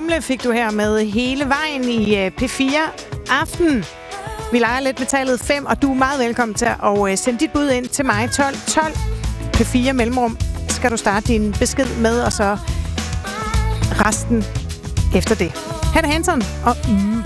Humle fik du her med hele vejen i P4 Aften. Vi leger lidt med tallet 5, og du er meget velkommen til at sende dit bud ind til mig. 1212 P4 mellemrum. Skal du starte din besked med, og så resten efter det. Hanne Hansen og